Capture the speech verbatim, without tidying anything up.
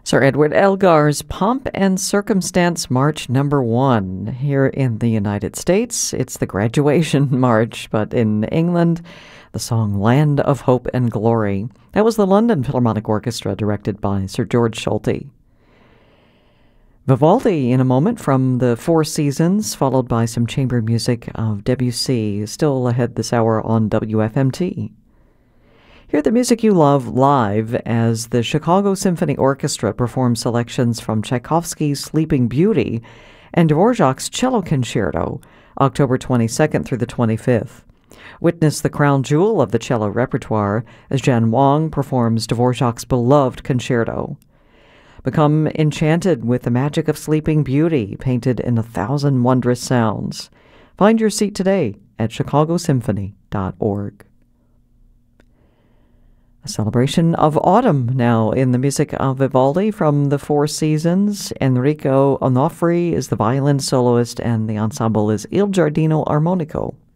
Sir Edward Elgar's Pomp and Circumstance March Number One. Here in the United States, it's the Graduation March, but in England, the song Land of Hope and Glory. That was the London Philharmonic Orchestra, directed by Sir George Solti. Vivaldi in a moment from the Four Seasons, followed by some chamber music of Debussy, still ahead this hour on W F M T. Hear the music you love live as the Chicago Symphony Orchestra performs selections from Tchaikovsky's Sleeping Beauty and Dvorak's Cello Concerto, October twenty-second through the twenty-fifth. Witness the crown jewel of the cello repertoire as Jan Wang performs Dvorak's beloved concerto. Become enchanted with the magic of Sleeping Beauty, painted in a thousand wondrous sounds. Find your seat today at chicago symphony dot org. A celebration of autumn now in the music of Vivaldi from the Four Seasons. Enrico Onofri is the violin soloist, and the ensemble is Il Giardino Armonico.